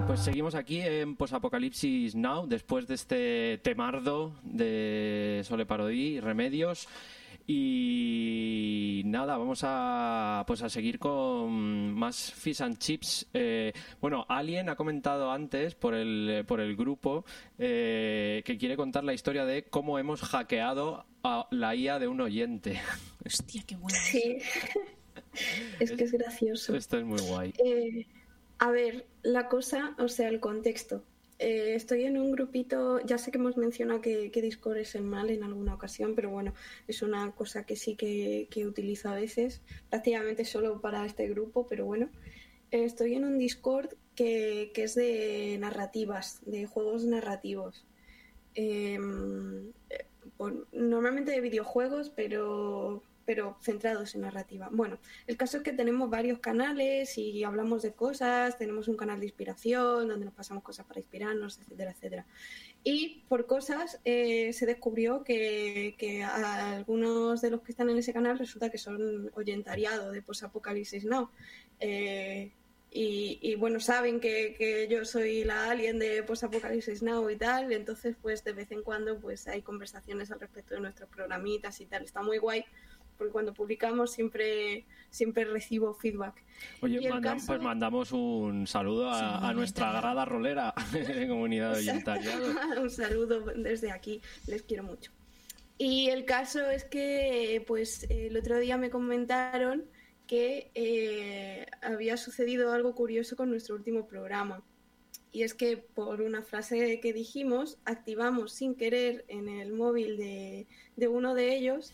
Pues seguimos aquí en Posapocalipsis Now, después de este temardo de Sole Parodi y Remedios. Y nada, vamos a seguir con más Fish and Chips. Bueno, Alien ha comentado antes por el grupo que quiere contar la historia de cómo hemos hackeado a la IA de un oyente. Hostia, qué bueno. Sí, es que es gracioso. Esto es muy guay. A ver, la cosa, o sea, el contexto. Estoy en un grupito, ya sé que hemos mencionado que Discord es el mal en alguna ocasión, pero bueno, es una cosa que sí que utilizo a veces, prácticamente solo para este grupo, pero bueno. Estoy en un Discord que es de narrativas, de juegos narrativos. Normalmente de videojuegos, pero centrados en narrativa. Bueno, el caso es que tenemos varios canales y hablamos de cosas, tenemos un canal de inspiración donde nos pasamos cosas para inspirarnos, etcétera, etcétera. Y por cosas se descubrió que a algunos de los que están en ese canal resulta que son oyentariado de Posapocalipsis Now. Y bueno, saben que yo soy la alien de Posapocalipsis Now y tal, entonces pues de vez en cuando pues hay conversaciones al respecto de nuestros programitas y tal. Está muy guay, porque cuando publicamos siempre recibo feedback. Oye, pues mandamos un saludo a nuestra grada rolera de comunidad de oyentariado. Un saludo desde aquí, les quiero mucho. Y el caso es que pues el otro día me comentaron que había sucedido algo curioso con nuestro último programa. Y es que por una frase que dijimos, activamos sin querer en el móvil de uno de ellos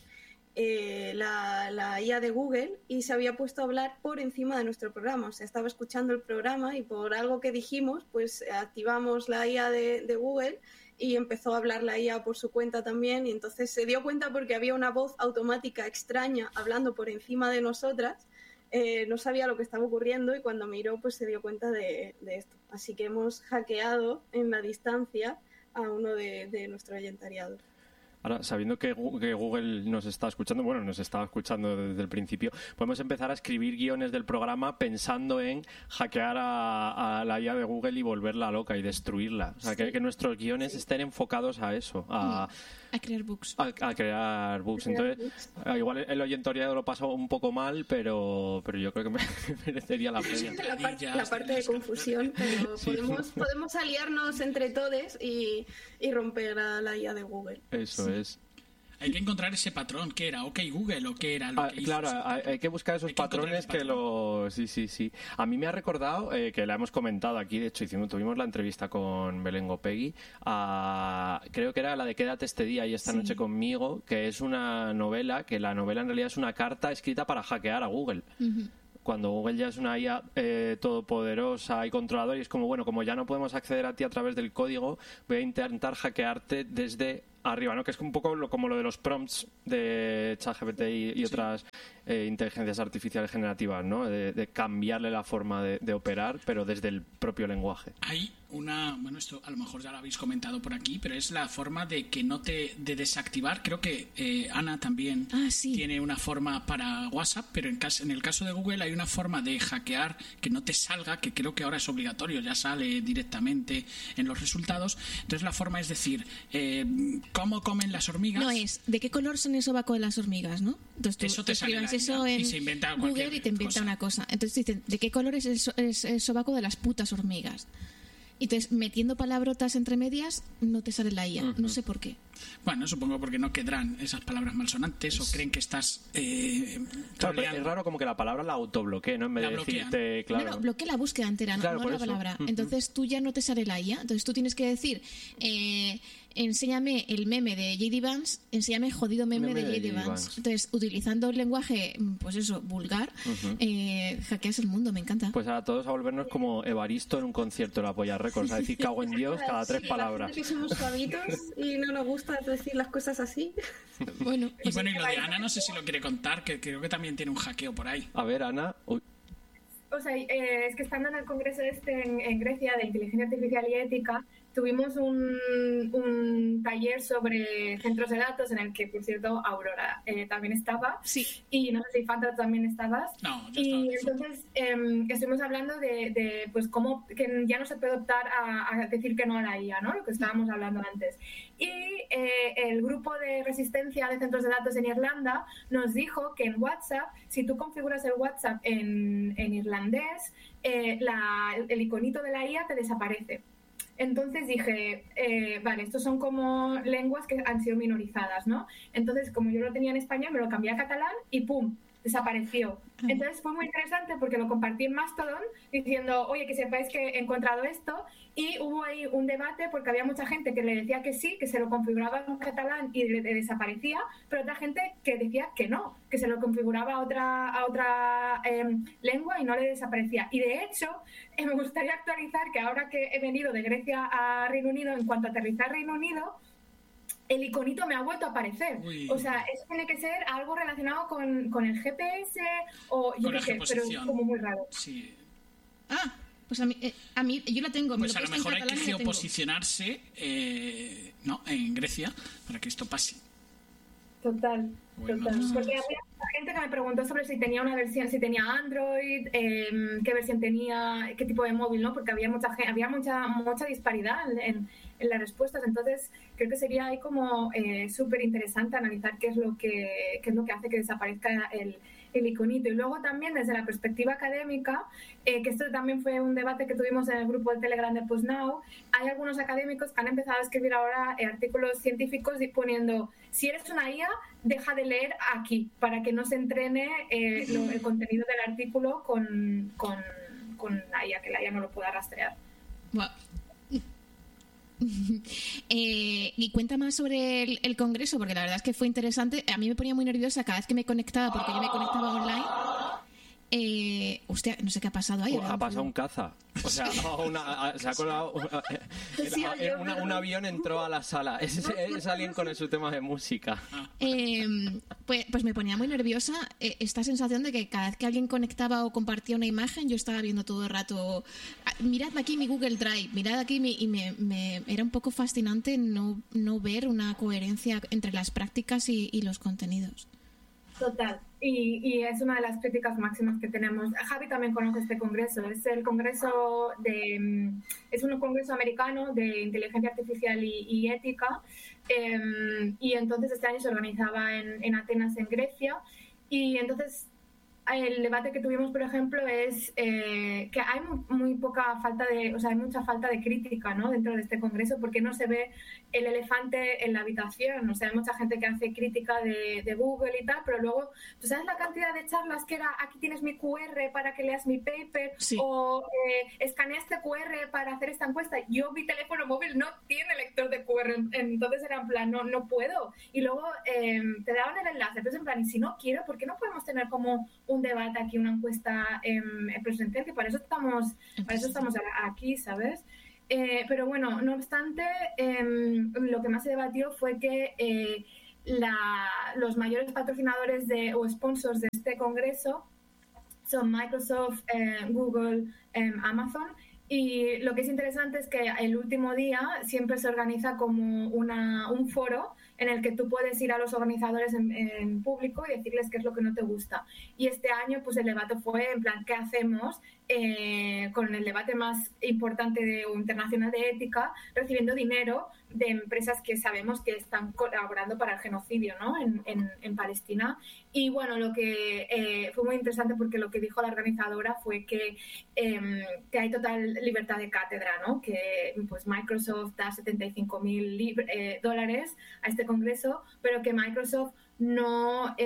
la IA de Google, y se había puesto a hablar por encima de nuestro programa. O sea, estaba escuchando el programa y por algo que dijimos, pues activamos la IA de Google y empezó a hablar la IA por su cuenta también, y entonces se dio cuenta porque había una voz automática extraña hablando por encima de nosotras. No sabía lo que estaba ocurriendo y cuando miró pues se dio cuenta de esto. Así que hemos hackeado en la distancia a uno de nuestro oyentariado. Ahora, sabiendo que Google nos está escuchando, bueno, nos estaba escuchando desde el principio, podemos empezar a escribir guiones del programa pensando en hackear a la IA de Google y volverla loca y destruirla. O sea, que nuestros guiones estén enfocados a eso, a crear bugs. A crear bugs. Entonces, igual el oyentariado lo pasó un poco mal, pero yo creo que merecería la pena. La parte de confusión, pero sí. podemos aliarnos entre todos y romper a la IA de Google. Eso es. Hay que encontrar ese patrón. ¿Qué era? ¿OK Google o qué era lo que hizo? Claro, hay que buscar esos patrones que lo... Sí. A mí me ha recordado, que la hemos comentado aquí, de hecho tuvimos la entrevista con Belén Gopegui, creo que era la de Quédate este día y esta noche conmigo, que es una novela, que la novela en realidad es una carta escrita para hackear a Google. Uh-huh. Cuando Google ya es una IA todopoderosa y controladora, y es como, bueno, como ya no podemos acceder a ti a través del código, voy a intentar hackearte desde arriba, ¿no? Que es un poco como lo de los prompts de ChatGPT y otras inteligencias artificiales generativas, ¿no? De cambiarle la forma de operar, pero desde el propio lenguaje. Hay bueno, esto a lo mejor ya lo habéis comentado por aquí, pero es la forma de que de desactivar. Creo que Ana también tiene una forma para WhatsApp, pero en el caso de Google hay una forma de hackear que no te salga, que creo que ahora es obligatorio, ya sale directamente en los resultados. Entonces la forma es decir, ¿cómo comen las hormigas? No es, ¿de qué color son el sobaco de las hormigas, no? Entonces tú eso te sale eso en y se inventa Google y te inventa una cosa. Entonces dicen, ¿de qué color es el sobaco de las putas hormigas? Entonces, metiendo palabrotas entre medias, no te sale la IA. Uh-huh. No sé por qué. Bueno, supongo porque no quedarán esas palabras malsonantes o creen que estás... claro, es raro como que la palabra la autobloquee, ¿no? En vez de decirte, claro... No, bloquea la búsqueda entera, claro, no la palabra. Uh-huh. Entonces, tú ya no te sale la IA. Entonces, tú tienes que decir... enséñame el meme de J.D. Vance, enséñame el jodido meme de J.D. Vance. Entonces, utilizando el lenguaje, pues eso, vulgar, hackeas el mundo, me encanta. Pues a todos a volvernos como Evaristo en un concierto de la Polla Records, a decir cago en Dios cada 3 palabras. Que somos suavitos y no nos gusta decir las cosas así. Bueno, y lo de Ana no sé si lo quiere contar, que creo que también tiene un hackeo por ahí. A ver, Ana... Uy. O sea, es que estando en el congreso en Grecia de inteligencia artificial y ética, tuvimos un taller sobre centros de datos en el que, por cierto, Aurora también estaba. Sí. Y no sé si Fanta también estabas. No, y entonces estuvimos hablando de pues cómo que ya no se puede optar a decir que no a la IA, ¿no? Lo que estábamos hablando antes. Y el grupo de resistencia de centros de datos en Irlanda nos dijo que en WhatsApp, si tú configuras el WhatsApp en irlandés, el iconito de la IA te desaparece. Entonces dije, vale, estos son como lenguas que han sido minorizadas, ¿no? Entonces, como yo lo tenía en español, me lo cambié a catalán y ¡pum!, desapareció. Entonces fue muy interesante porque lo compartí en Mastodon diciendo, oye, que sepáis que he encontrado esto, y hubo ahí un debate porque había mucha gente que le decía que sí, que se lo configuraba en catalán y le desaparecía, pero otra gente que decía que no, que se lo configuraba a otra lengua y no le desaparecía. Y de hecho, me gustaría actualizar que ahora que he venido de Grecia a Reino Unido, en cuanto a aterrizar Reino Unido, el iconito me ha vuelto a aparecer. Uy. O sea, eso tiene que ser algo relacionado con el GPS o yo qué sé, pero es como muy raro. Sí. Pues a mí yo la tengo. Pues a lo mejor hay que geoposicionarse ¿no? en Grecia para que esto pase. Total. Bueno, porque había mucha gente que me preguntó sobre si tenía una versión, si tenía Android, qué versión tenía, qué tipo de móvil, ¿no? Porque había mucha disparidad en las respuestas. Entonces creo que sería ahí como súper interesante analizar qué es lo que hace que desaparezca el iconito. Y luego también desde la perspectiva académica, que esto también fue un debate que tuvimos en el grupo de Telegram de PostNow, hay algunos académicos que han empezado a escribir ahora artículos científicos poniendo, si eres una IA, deja de leer aquí, para que no se entrene el contenido del artículo con la IA, que la IA no lo pueda rastrear. Wow. Y cuenta más sobre el congreso, porque la verdad es que fue interesante. A mí me ponía muy nerviosa cada vez que me conectaba, porque yo me conectaba online. Hostia, no sé qué ha pasado ahí. Ha pasado un caza. O sea, se ha colado un avión, entró a la sala. Es alguien con su tema de música. Pues me ponía muy nerviosa esta sensación de que cada vez que alguien conectaba o compartía una imagen, yo estaba viendo todo el rato, mirad aquí mi Google Drive, mirad aquí y me era un poco fascinante no ver una coherencia entre las prácticas y los contenidos. Total. Y es una de las críticas máximas que tenemos. Javi también conoce este congreso. Es el congreso es un congreso americano de inteligencia artificial y ética. Y entonces este año se organizaba en Atenas, en Grecia. Y entonces el debate que tuvimos, por ejemplo, es que hay muy poca falta hay mucha falta de crítica, ¿no? Dentro de este congreso, porque no se ve el elefante en la habitación. O sea, hay mucha gente que hace crítica de Google y tal, pero luego, ¿tú sabes la cantidad de charlas que era, aquí tienes mi QR para que leas mi paper? Sí. O escanea este QR para hacer esta encuesta? Yo, mi teléfono móvil no tiene lector de QR, entonces era en plan, no puedo. Y luego te daban el enlace, entonces en plan, y si no quiero, ¿por qué no podemos tener como un debate aquí, una encuesta presencial? Que para eso estamos aquí, ¿sabes? Pero bueno, no obstante, lo que más se debatió fue que los mayores patrocinadores o sponsors de este congreso son Microsoft, Google, Amazon. Y lo que es interesante es que el último día siempre se organiza como un foro en el que tú puedes ir a los organizadores en público y decirles qué es lo que no te gusta. Y este año pues el debate fue en plan, ¿qué hacemos con el debate más importante o internacional de ética, recibiendo dinero de empresas que sabemos que están colaborando para el genocidio, ¿no? en Palestina? Y bueno, lo que fue muy interesante porque lo que dijo la organizadora fue que hay total libertad de cátedra, ¿no? Que pues Microsoft da $75,000 a este congreso, pero que Microsoft no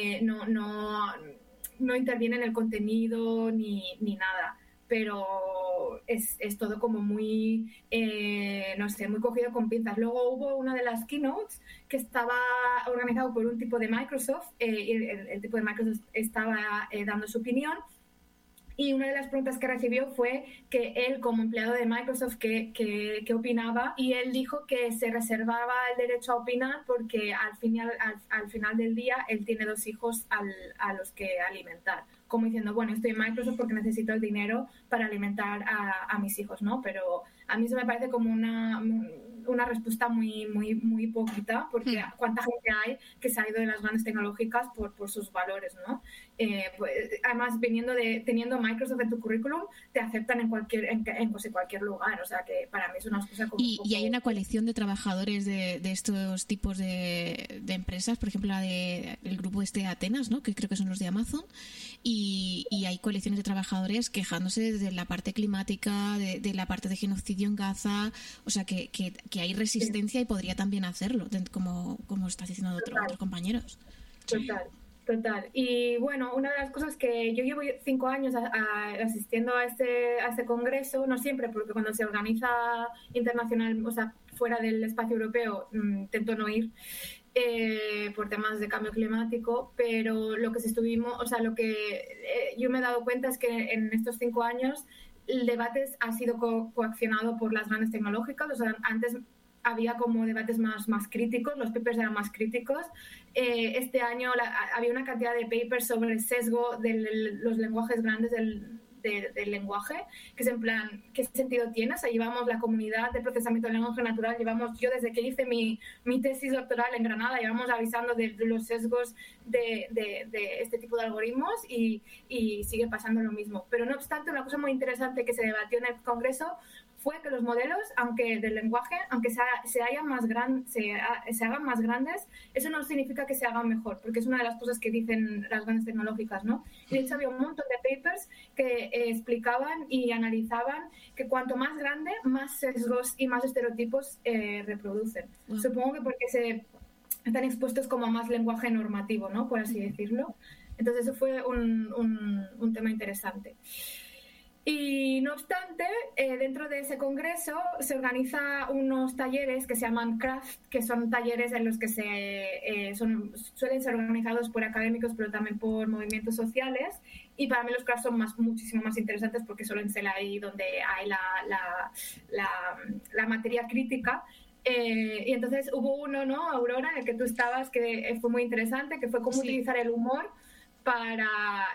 interviene en el contenido ni nada. Pero es todo como muy, no sé, muy cogido con pinzas. Luego hubo una de las keynotes que estaba organizado por un tipo de Microsoft, y el tipo de Microsoft estaba dando su opinión. Y una de las preguntas que recibió fue que él, como empleado de Microsoft, ¿qué opinaba? Y él dijo que se reservaba el derecho a opinar porque al final del día él tiene 2 hijos a los que alimentar, como diciendo, bueno, estoy en Microsoft porque necesito el dinero para alimentar a mis hijos, ¿no? Pero a mí eso me parece como una respuesta muy, muy, muy hipócrita, porque cuánta gente hay que se ha ido de las grandes tecnológicas por sus valores, ¿no? Pues, además, teniendo Microsoft en tu currículum, te aceptan en cualquier lugar, o sea que para mí es una cosa como y hay una coalición de trabajadores de estos tipos de empresas, por ejemplo el grupo de Atenas, ¿no? Que creo que son los de Amazon, y hay coaliciones de trabajadores quejándose de la parte climática, de la parte de genocidio en Gaza, o sea que hay resistencia y podría también hacerlo, como estás diciendo otros compañeros. Total. Y bueno, una de las cosas que yo llevo 5 años asistiendo a este congreso, no siempre, porque cuando se organiza internacional, o sea, fuera del espacio europeo, intento no ir por temas de cambio climático, pero lo que yo me he dado cuenta es que en estos 5 años el debate ha sido coaccionado por las grandes tecnológicas, o sea, antes había como debates más críticos, los papers eran más críticos. Este año había una cantidad de papers sobre el sesgo de los lenguajes grandes del lenguaje, que es en plan, ¿qué sentido tiene? O sea, llevamos la comunidad de procesamiento del lenguaje natural, yo desde que hice mi tesis doctoral en Granada, llevamos avisando de los sesgos de este tipo de algoritmos y sigue pasando lo mismo. Pero no obstante, una cosa muy interesante que se debatió en el Congreso fue que los modelos, del lenguaje, aunque se hagan más grandes, eso no significa que se hagan mejor, porque es una de las cosas que dicen las grandes tecnológicas, ¿no? Y de hecho había un montón de papers que explicaban y analizaban que cuanto más grande, más sesgos y más estereotipos reproducen. Wow. Supongo que porque están expuestos como a más lenguaje normativo, ¿no? Por así decirlo. Entonces eso fue un tema interesante. Y no obstante, dentro de ese congreso se organiza unos talleres que se llaman CRAFT, que son talleres en los que suelen ser organizados por académicos, pero también por movimientos sociales. Y para mí los CRAFT son muchísimo más interesantes porque suelen ser ahí donde hay la materia crítica. Y entonces hubo uno, ¿no, Aurora, en el que tú estabas, que fue muy interesante, que fue cómo utilizar el humor para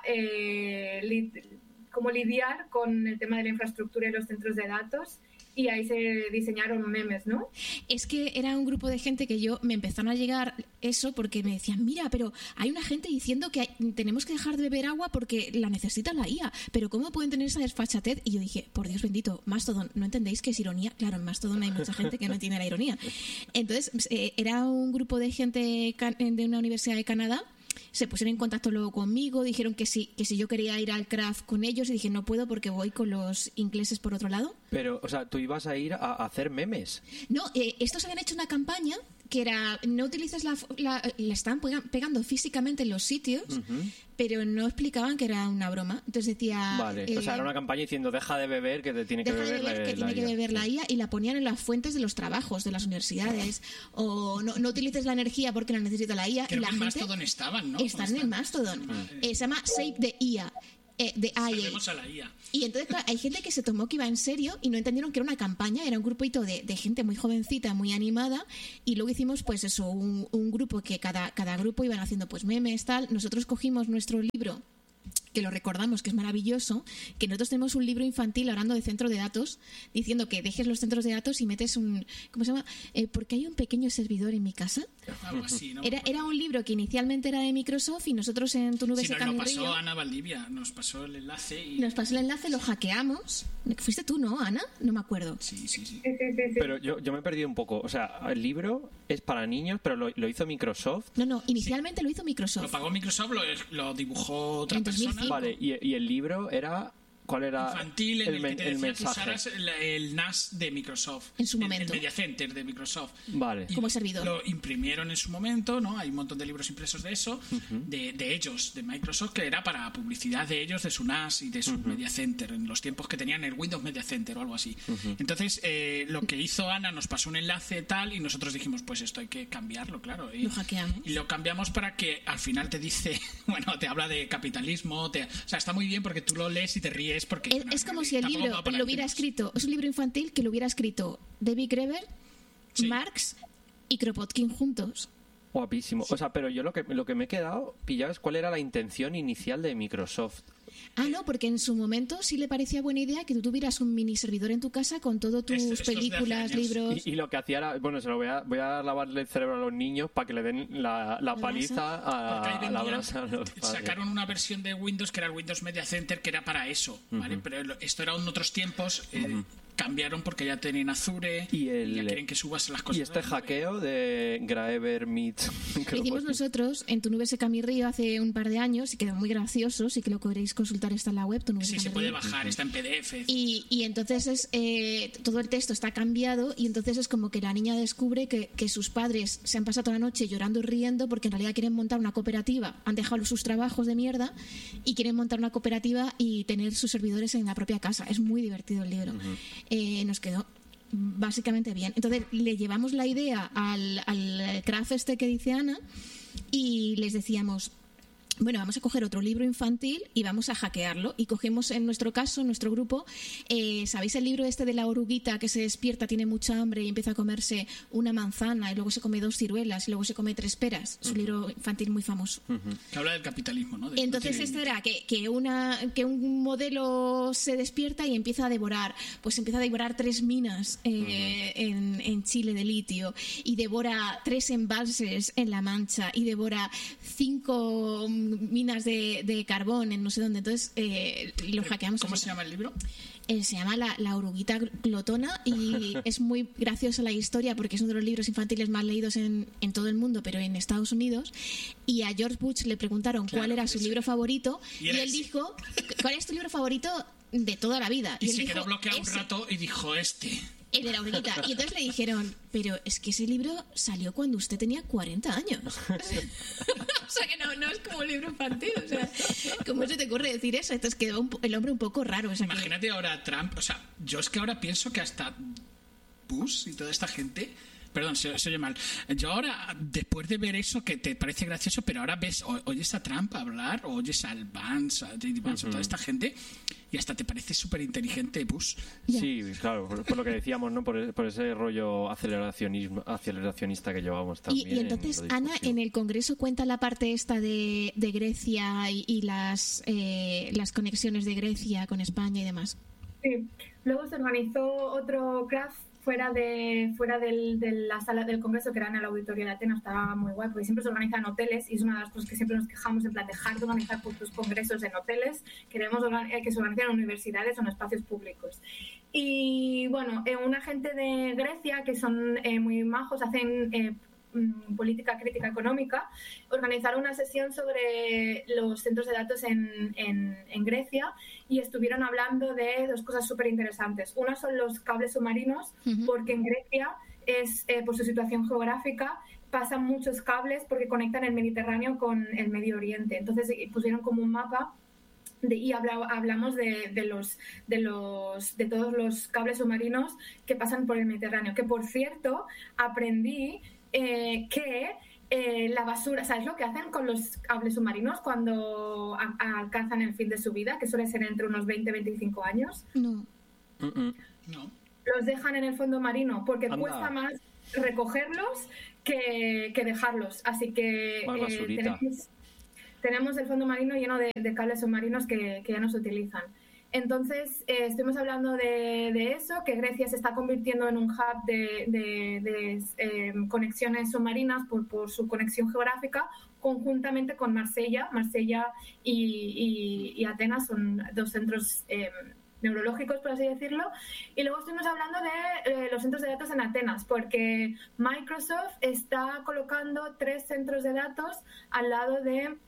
cómo lidiar con el tema de la infraestructura y los centros de datos, y ahí se diseñaron memes, ¿no? Es que era un grupo de gente que me empezaron a llegar eso porque me decían, mira, pero hay una gente diciendo que tenemos que dejar de beber agua porque la necesita la IA, pero ¿cómo pueden tener esa desfachatez? Y yo dije, por Dios bendito, Mastodon, ¿no entendéis que es ironía? Claro, en Mastodon hay mucha gente que no entiende la ironía. Entonces, era un grupo de gente de una universidad de Canadá. Se pusieron en contacto luego conmigo, dijeron que si yo quería ir al CRAFT con ellos, y dije no puedo porque voy con los ingleses por otro lado. Pero, o sea, ¿tú ibas a ir a hacer memes? No, estos habían hecho una campaña que era, no utilices la estaban pegando físicamente en los sitios, pero no explicaban que era una broma. Entonces decía... Vale, o sea, era una campaña diciendo deja de beber, que te tiene que beber la IA. Y la ponían en las fuentes de los trabajos de las universidades. O no utilices la energía porque la necesita la IA. Creo y la que en gente Mastodon estaban, ¿no? Están en Mastodon. Se llama Save the IA. De IA. A la IA. Y entonces, claro, hay gente que se tomó que iba en serio y no entendieron que era una campaña, era un grupito de gente muy jovencita, muy animada, y luego hicimos pues eso, un grupo que cada grupo iban haciendo pues memes, tal. Nosotros cogimos nuestro libro, que lo recordamos, que es maravilloso, que nosotros tenemos un libro infantil hablando de centro de datos, diciendo que dejes los centros de datos y metes ¿cómo se llama? Porque hay un pequeño servidor en mi casa. Algo así, ¿no? Era un libro que inicialmente era de Microsoft y nosotros en Tu Nube se Seca nos lo pasó Ana Valdivia, nos pasó el enlace lo hackeamos. Fuiste tú, ¿no, Ana? No me acuerdo. Sí. Pero yo me he perdido un poco. O sea, el libro es para niños, pero lo hizo Microsoft. No, inicialmente lo hizo Microsoft. Lo pagó Microsoft, lo dibujó otra persona. Vale, y el libro era... ¿Cuál era infantil, en el que te decía mensaje? que usaras el NAS de Microsoft. En su momento. El Media Center de Microsoft. Vale. Como servidor. Lo imprimieron en su momento, ¿no? Hay un montón de libros impresos de eso, de ellos, de Microsoft, que era para publicidad de ellos, de su NAS y de su Media Center, en los tiempos que tenían el Windows Media Center o algo así. Entonces, lo que hizo Ana, nos pasó un enlace tal y nosotros dijimos, pues esto hay que cambiarlo, claro. Lo hackeamos. Y lo cambiamos para que al final te dice, bueno, te habla de capitalismo, o sea, está muy bien porque tú lo lees y te ríes porque... Es como si el libro lo hubiera escrito, es un libro infantil que lo hubiera escrito David Graeber, Marx y Kropotkin juntos. Guapísimo. O sea, pero yo lo que me he quedado pillado es cuál era la intención inicial de Microsoft. No, porque en su momento sí le parecía buena idea que tú tuvieras un mini servidor en tu casa con todas tus películas, libros... Y lo que hacía era, bueno, se lo voy a lavarle el cerebro a los niños para que le den la paliza a la brasa. Sacaron una versión de Windows que era el Windows Media Center que era para eso, ¿vale? Pero esto era en otros tiempos... cambiaron porque ya tienen Azure y ya quieren que subas las cosas. Y este hackeo de Graeber Meet lo hicimos nosotros en Tu Nube Seca Mi Río hace un par de años y quedó muy gracioso, sí que lo queréis consultar, está en la web. Sí, se puede bajar, está en PDF. Y entonces todo el texto está cambiado y entonces es como que la niña descubre que sus padres se han pasado toda la noche llorando y riendo porque en realidad quieren montar una cooperativa, han dejado sus trabajos de mierda y quieren montar una cooperativa y tener sus servidores en la propia casa. Es muy divertido el libro. Nos quedó básicamente bien. Entonces le llevamos la idea al craft este que dice Ana y les decíamos, bueno, vamos a coger otro libro infantil y vamos a hackearlo. Y cogemos, en nuestro caso, en nuestro grupo, ¿sabéis el libro este de la oruguita que se despierta, tiene mucha hambre y empieza a comerse una manzana y luego se come 2 ciruelas y luego se come 3 peras? Es un libro infantil muy famoso. Que habla del capitalismo, ¿no? Entonces esto era que un modelo se despierta y empieza a devorar. Pues empieza a devorar 3 minas en Chile de litio y devora 3 embalses en La Mancha y devora 5 minas de carbón en no sé dónde. Entonces lo hackeamos. ¿Cómo se llama el libro? Se llama la oruguita glotona y es muy graciosa la historia porque es uno de los libros infantiles más leídos en todo el mundo, pero en Estados Unidos. Y a George Bush le preguntaron cuál era su libro favorito y él dijo, ¿cuál es tu libro favorito de toda la vida? Y se quedó bloqueado un rato y dijo el de la oruguita. Y entonces le dijeron, pero es que ese libro salió cuando usted tenía 40 años. O sea que no es como un libro infantil. O sea, ¿cómo se te ocurre decir eso? Entonces quedó el hombre un poco raro. O sea, imagínate ahora Trump. O sea, yo es que ahora pienso que hasta Bush y toda esta gente... Perdón, se oye mal. Yo ahora, después de ver eso, que te parece gracioso, pero ahora oyes a Trump hablar, o oyes al Vance, a J.D. Vance, a toda esta gente, y hasta te parece súper inteligente Bush. Sí, claro, por lo que decíamos, ¿no? Por ese rollo aceleracionista que llevamos también. Y entonces, Ana, en el Congreso cuenta la parte esta de Grecia y las conexiones de Grecia con España y demás. Sí, luego se organizó otro craft fuera de la sala del Congreso, que era en el auditorio de Atenas. Estaba muy guay, porque siempre se organizan hoteles y es una de las cosas que siempre nos quejamos, en plan, dejar de organizar tus congresos en hoteles. Queremos que se organicen en universidades o en espacios públicos. Y bueno, una gente de Grecia, que son muy majos, hacen política crítica económica, organizaron una sesión sobre los centros de datos en Grecia y estuvieron hablando de 2 cosas súper interesantes. Una son los cables submarinos, porque en Grecia, por su situación geográfica, pasan muchos cables porque conectan el Mediterráneo con el Medio Oriente. Entonces pusieron como un mapa y hablamos de todos los cables submarinos que pasan por el Mediterráneo. Que, por cierto, aprendí que la basura, ¿sabes lo que hacen con los cables submarinos cuando alcanzan el fin de su vida? Que suele ser entre unos 20-25 años. No. Los dejan en el fondo marino porque cuesta más recogerlos que dejarlos. Así que tenemos el fondo marino lleno de cables submarinos que ya no se utilizan. Entonces, estuvimos hablando de eso, que Grecia se está convirtiendo en un hub de conexiones submarinas por su conexión geográfica, conjuntamente con Marsella. Marsella y Atenas son 2 centros neurológicos, por así decirlo. Y luego estuvimos hablando de los centros de datos en Atenas, porque Microsoft está colocando 3 centros de datos al lado del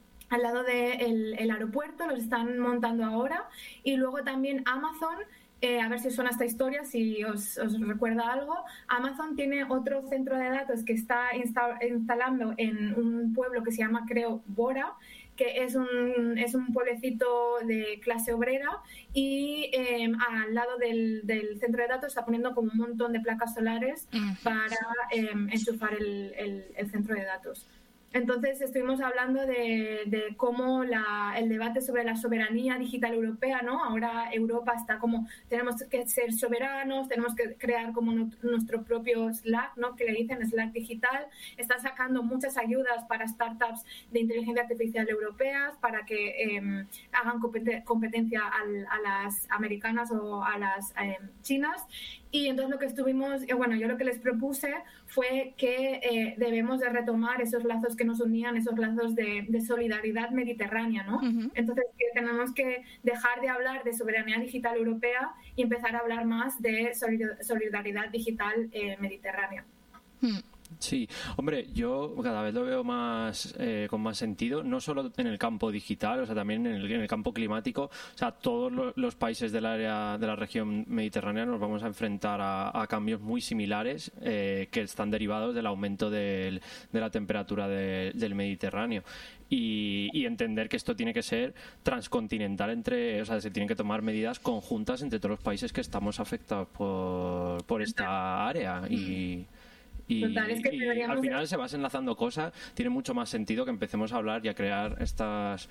aeropuerto, los están montando ahora, y luego también Amazon, a ver si os suena esta historia, si os recuerda algo. Amazon tiene otro centro de datos que está instalando en un pueblo que se llama, creo, Bora, que es un pueblecito de clase obrera, y al lado del centro de datos está poniendo como un montón de placas solares para enchufar el centro de datos. Entonces estuvimos hablando de cómo el debate sobre la soberanía digital europea, ¿no? Ahora Europa está como, tenemos que ser soberanos, tenemos que crear como nuestro propio Slack, ¿no? Que le dicen Slack digital. Está sacando muchas ayudas para startups de inteligencia artificial europeas para que hagan competencia a las americanas o a las chinas. Y entonces lo que yo lo que les propuse fue que debemos de retomar esos lazos que nos unían, esos lazos de solidaridad mediterránea, ¿no? Uh-huh. Entonces que tenemos que dejar de hablar de soberanía digital europea y empezar a hablar más de solidaridad digital mediterránea. Sí, hombre, yo cada vez lo veo más con más sentido, no solo en el campo digital, o sea, también en el campo climático. O sea, todos los países del área de la región mediterránea nos vamos a enfrentar a cambios muy similares que están derivados del aumento de la temperatura del Mediterráneo. Y entender que esto tiene que ser transcontinental o sea, se tienen que tomar medidas conjuntas entre todos los países que estamos afectados por esta área Total, es que al final se vas enlazando cosas, tiene mucho más sentido que empecemos a hablar y a crear estas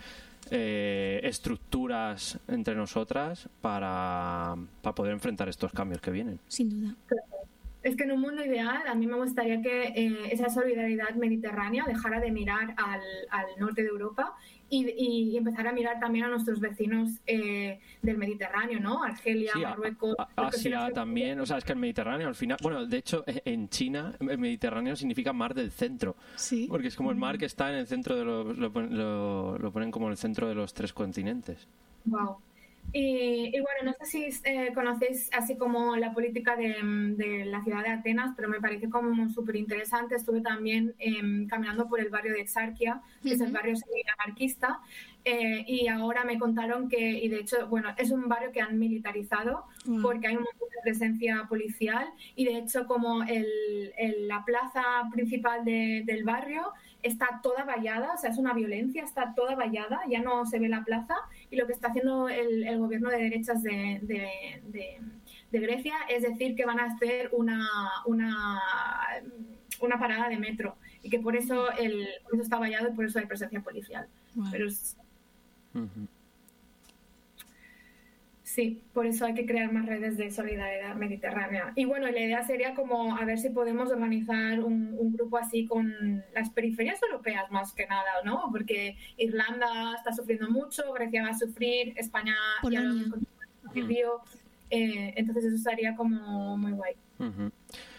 estructuras entre nosotras para poder enfrentar estos cambios que vienen. Sin duda. Es que en un mundo ideal a mí me gustaría que esa solidaridad mediterránea dejara de mirar al norte de Europa y empezar a mirar también a nuestros vecinos del Mediterráneo, ¿no? Argelia, sí, Marruecos... Asia también, o sea, es que el Mediterráneo al final... Bueno, de hecho, en China el Mediterráneo significa mar del centro. Sí. Porque es como el mar que está en el centro lo ponen como el centro de los 3 continentes. Wow. Y bueno, no sé si conocéis así como la política de la ciudad de Atenas, pero me parece como súper interesante. Estuve también caminando por el barrio de Exarquia, que es el barrio anarquista, y ahora me contaron y de hecho, bueno, es un barrio que han militarizado porque hay mucha presencia policial y de hecho como la plaza principal del barrio está toda vallada, o sea, es una violencia, está toda vallada, ya no se ve la plaza y lo que está haciendo el gobierno de derechas de Grecia es decir que van a hacer una parada de metro y que por eso está vallado y por eso hay presencia policial. Wow. Pero sí, por eso hay que crear más redes de solidaridad mediterránea. Y bueno, la idea sería como a ver si podemos organizar un grupo así con las periferias europeas más que nada, ¿no? Porque Irlanda está sufriendo mucho, Grecia va a sufrir, España ya lo vivió, entonces eso estaría como muy guay. Uh-huh.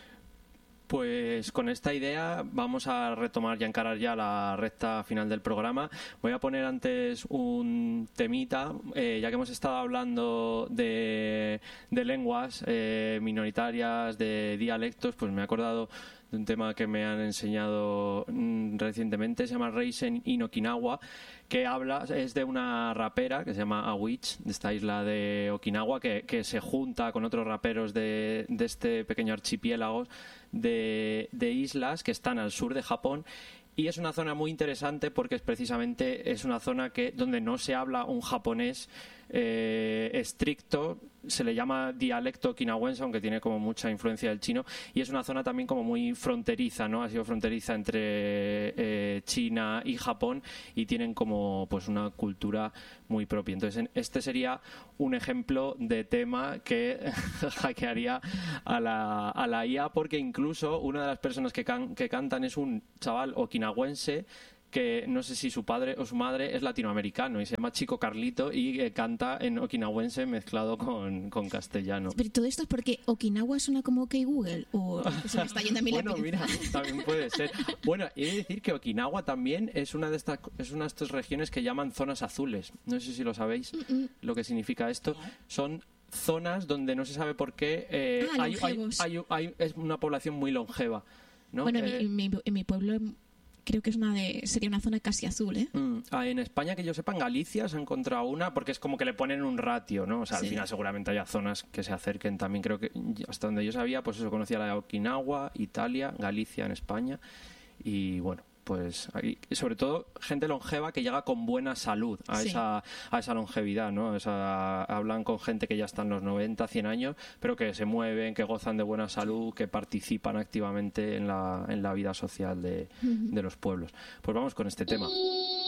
Pues con esta idea vamos a retomar y a encarar ya la recta final del programa. Voy a poner antes un temita, ya que hemos estado hablando de lenguas minoritarias, de dialectos, pues me he acordado de un tema que me han enseñado recientemente, se llama Reisen in Okinawa, que es de una rapera que se llama Awich, de esta isla de Okinawa, que se junta con otros raperos de este pequeño archipiélago de islas que están al sur de Japón. Y es una zona muy interesante porque precisamente es una zona donde no se habla un japonés estricto, se le llama dialecto okinawense, aunque tiene como mucha influencia del chino, y es una zona también como muy fronteriza, ¿no? Ha sido fronteriza entre China y Japón y tienen como pues una cultura muy propia. Entonces este sería un ejemplo de tema que hackearía a la IA, porque incluso una de las personas que cantan es un chaval okinawense que no sé si su padre o su madre es latinoamericano y se llama Chico Carlito y canta en okinawense mezclado con castellano. Pero todo esto es porque Okinawa suena como OK Google o se me está yendo a mí bueno, mira, también puede ser. Bueno, he de decir que Okinawa también es una de estas regiones que llaman zonas azules. No sé si lo sabéis lo que significa esto. Son zonas donde no se sabe por qué es una población muy longeva, ¿no? Bueno, en mi pueblo creo que sería una zona casi azul, ¿eh? En España, que yo sepa, en Galicia se ha encontrado una, porque es como que le ponen un ratio, ¿no? O sea, al final seguramente haya zonas que se acerquen también. Creo que hasta donde yo sabía, pues eso, conocía la de Okinawa, Italia, Galicia en España. Y bueno, pues y sobre todo gente longeva que llega con buena salud a esa longevidad, ¿no? Hablan con gente que ya está en los 90, 100 años, pero que se mueven, que gozan de buena salud, que participan activamente en la vida social de los pueblos. Pues vamos con este tema.